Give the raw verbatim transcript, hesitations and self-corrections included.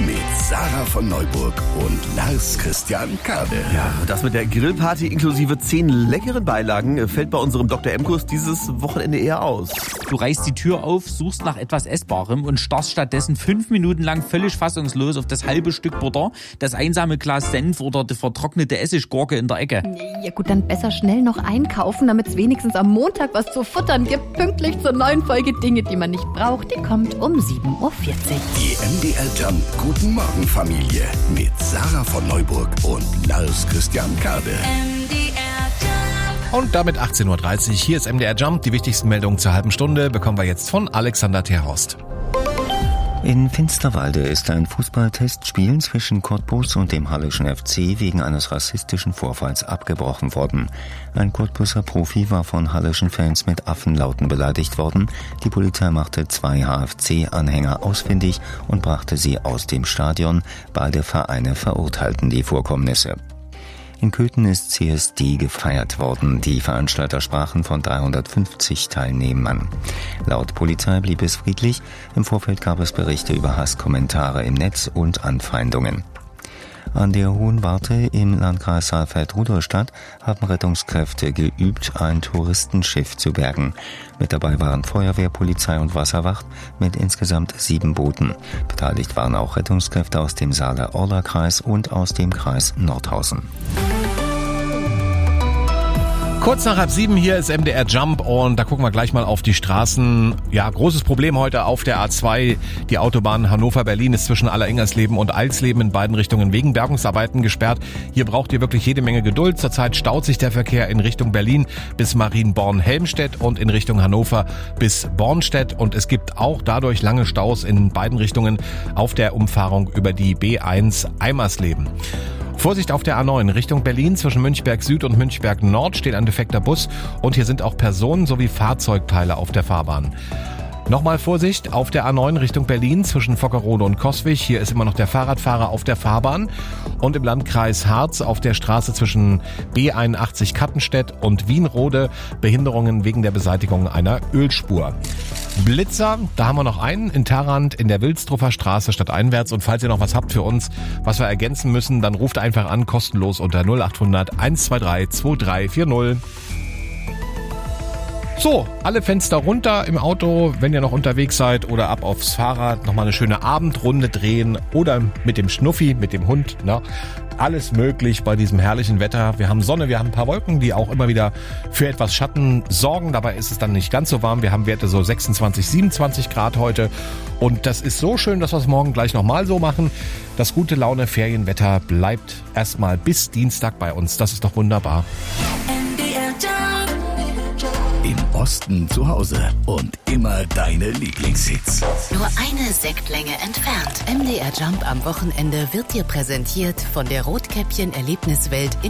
mit Sarah von Neuburg und Lars Christian Kade. Ja, das mit der Grillparty inklusive zehn leckeren Beilagen fällt bei unserem Doktor M-Kurs dieses Wochenende eher aus. Du reißt die Tür auf, suchst nach etwas Essbarem und starrst stattdessen fünf Minuten lang völlig fassungslos auf das halbe Stück Butter, das einsame Glas Senf oder die vertrocknete Essiggurke in der Ecke. Ja gut, dann besser schnell noch einkaufen, damit es wenigstens am Montag was zu futtern gibt. Pünktlich zur neuen Folge Dinge, die man nicht braucht. Die kommt um sieben Uhr vierzig. Die M D R Jump Guten Morgen Familie mit Sarah von Neuburg und Lars Christian Kade. Und damit achtzehn Uhr dreißig, hier ist M D R Jump. Die wichtigsten Meldungen zur halben Stunde bekommen wir jetzt von Alexander Terhorst. In Finsterwalde ist ein Fußballtestspiel zwischen Cottbus und dem Halleschen F C wegen eines rassistischen Vorfalls abgebrochen worden. Ein Cottbuser Profi war von halleschen Fans mit Affenlauten beleidigt worden. Die Polizei machte zwei H F C-Anhänger ausfindig und brachte sie aus dem Stadion. Beide Vereine verurteilten die Vorkommnisse. In Köthen ist C S D gefeiert worden. Die Veranstalter sprachen von dreihundertfünfzig Teilnehmern. Laut Polizei blieb es friedlich. Im Vorfeld gab es Berichte über Hasskommentare im Netz und Anfeindungen. An der Hohen Warte im Landkreis Saalfeld-Rudolstadt haben Rettungskräfte geübt, ein Touristenschiff zu bergen. Mit dabei waren Feuerwehr, Polizei und Wasserwacht mit insgesamt sieben Booten. Beteiligt waren auch Rettungskräfte aus dem Saale-Orla-Kreis und aus dem Kreis Nordhausen. Kurz nach halb sieben, hier ist M D R Jump und da gucken wir gleich mal auf die Straßen. Ja, großes Problem heute auf der A zwei. Die Autobahn Hannover-Berlin ist zwischen Alleringers-Leben und Eilsleben in beiden Richtungen wegen Bergungsarbeiten gesperrt. Hier braucht ihr wirklich jede Menge Geduld. Zurzeit staut sich der Verkehr in Richtung Berlin bis Marienborn-Helmstedt und in Richtung Hannover bis Bornstedt. Und es gibt auch dadurch lange Staus in beiden Richtungen auf der Umfahrung über die B eins Eimersleben. Vorsicht auf der A neun Richtung Berlin zwischen Münchberg Süd und Münchberg Nord steht ein defekter Bus und hier sind auch Personen sowie Fahrzeugteile auf der Fahrbahn. Nochmal Vorsicht auf der A neun Richtung Berlin zwischen Vockerode und Coswig. Hier ist immer noch der Fahrradfahrer auf der Fahrbahn. Und im Landkreis Harz auf der Straße zwischen B einundachtzig Kattenstedt und Wienrode Behinderungen wegen der Beseitigung einer Ölspur. Blitzer, da haben wir noch einen in Tharrand in der Wilsdruffer Straße stadteinwärts. Und falls ihr noch was habt für uns, was wir ergänzen müssen, dann ruft einfach an, kostenlos unter null acht hundert eins zwei drei zwei drei vier null. So, alle Fenster runter im Auto, wenn ihr noch unterwegs seid oder ab aufs Fahrrad, nochmal eine schöne Abendrunde drehen oder mit dem Schnuffi, mit dem Hund, ne? Alles möglich bei diesem herrlichen Wetter. Wir haben Sonne, wir haben ein paar Wolken, die auch immer wieder für etwas Schatten sorgen. Dabei ist es dann nicht ganz so warm. Wir haben Werte so sechsundzwanzig, siebenundzwanzig Grad heute. Und das ist so schön, dass wir es morgen gleich nochmal so machen. Das gute Laune Ferienwetter bleibt erstmal bis Dienstag bei uns. Das ist doch wunderbar. Im Osten zu Hause und immer deine Lieblingshits. Nur eine Sektlänge entfernt. M D R Jump am Wochenende wird dir präsentiert von der Rotkäppchen Erlebniswelt in